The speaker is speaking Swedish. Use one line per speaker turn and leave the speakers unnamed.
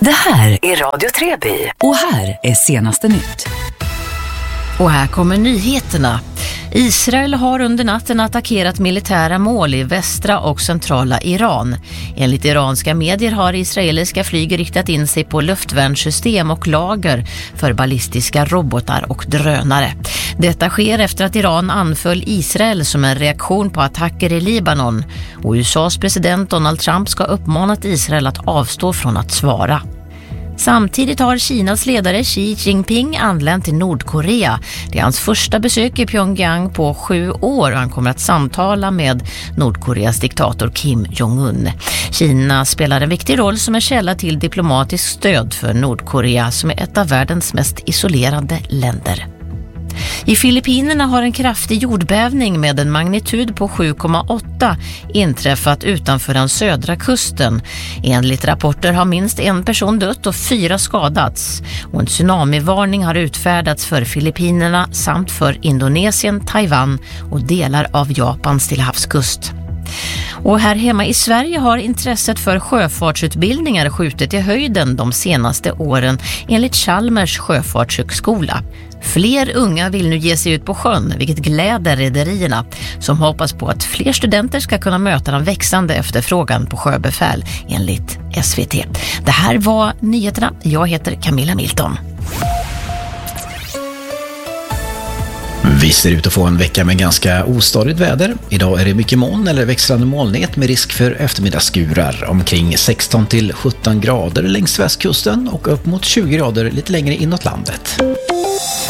Det här är Radio Treby och här är senaste nytt.
Och här kommer nyheterna. Israel har under natten attackerat militära mål i västra och centrala Iran. Enligt iranska medier har israeliska flyg riktat in sig på luftvärnssystem och lager för ballistiska robotar och drönare. Detta sker efter att Iran anföll Israel som en reaktion på attacker i Libanon. Och USAs president Donald Trump ska uppmanat Israel att avstå från att svara. Samtidigt har Kinas ledare Xi Jinping anlänt till Nordkorea. Det är hans första besök i Pyongyang på 7 år och han kommer att samtala med Nordkoreas diktator Kim Jong-un. Kina spelar en viktig roll som en källa till diplomatiskt stöd för Nordkorea som är ett av världens mest isolerade länder. I Filippinerna har en kraftig jordbävning med en magnitud på 7,8 inträffat utanför den södra kusten. Enligt rapporter har minst en person dött och 4 skadats. Och en tsunamivarning har utfärdats för Filippinerna samt för Indonesien, Taiwan och delar av Japans tillhavskust. Och här hemma i Sverige har intresset för sjöfartsutbildningar skjutit i höjden de senaste åren enligt Chalmers sjöfartshögskola. Fler unga vill nu ge sig ut på sjön, vilket gläder rederierna som hoppas på att fler studenter ska kunna möta den växande efterfrågan på sjöbefäl enligt SVT. Det här var nyheterna. Jag heter Camilla Milton.
Vi ser ut att få en vecka med ganska ostadigt väder. Idag är det mycket moln eller växlande molnighet med risk för eftermiddagsskurar. Omkring 16 till 17 grader längs västkusten och upp mot 20 grader lite längre inåt landet.